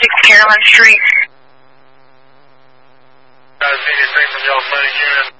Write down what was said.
Carolyn Street. Guys, anything from y'all planning unit?